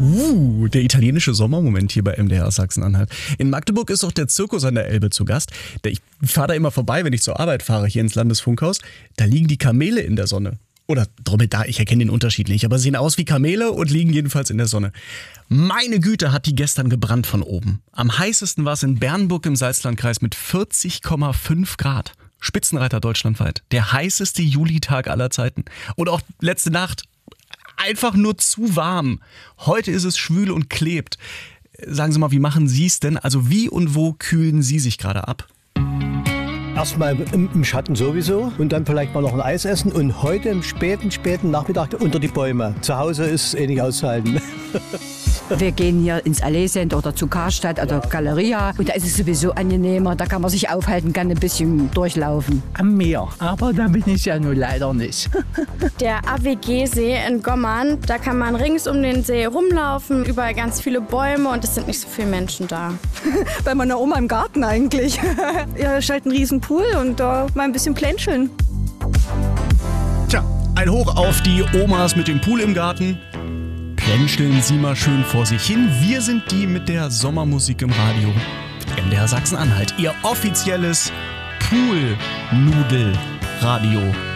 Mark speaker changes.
Speaker 1: Der italienische Sommermoment hier bei MDR Sachsen-Anhalt. In Magdeburg ist auch der Zirkus an der Elbe zu Gast. Ich fahre da immer vorbei, wenn ich zur Arbeit fahre, hier ins Landesfunkhaus. Da liegen die Kamele in der Sonne. Oder Dromedar, ich erkenne den Unterschied nicht, aber sehen aus wie Kamele und liegen jedenfalls in der Sonne. Meine Güte, hat die gestern gebrannt von oben. Am heißesten war es in Bernburg im Salzlandkreis mit 40,5 Grad. Spitzenreiter deutschlandweit. Der heißeste Julitag aller Zeiten. Und auch letzte Nacht einfach nur zu warm. Heute ist es schwül und klebt. Sagen Sie mal, wie machen Sie es denn? Also wie und wo kühlen Sie sich gerade ab?
Speaker 2: Erstmal im Schatten sowieso und dann vielleicht mal noch ein Eis essen und heute im späten Nachmittag unter die Bäume. Zu Hause ist es eh nicht auszuhalten.
Speaker 3: Wir gehen hier ins Allee Center oder zu Karstadt oder Galeria und da ist es sowieso angenehmer, da kann man sich aufhalten, kann ein bisschen durchlaufen.
Speaker 4: Am Meer, aber da bin ich ja nun leider nicht.
Speaker 5: Der AWG-See in Gommern, da kann man rings um den See rumlaufen, überall ganz viele Bäume und es sind nicht so viele Menschen da.
Speaker 6: Bei meiner Oma im Garten eigentlich. Ja, ist halt ein riesen Pool und da mal ein bisschen plänscheln.
Speaker 1: Tja, ein Hoch auf die Omas mit dem Pool im Garten. Plänscheln Sie mal schön vor sich hin. Wir sind die mit der Sommermusik im Radio. MDR Sachsen-Anhalt, Ihr offizielles Pool-Nudel-Radio.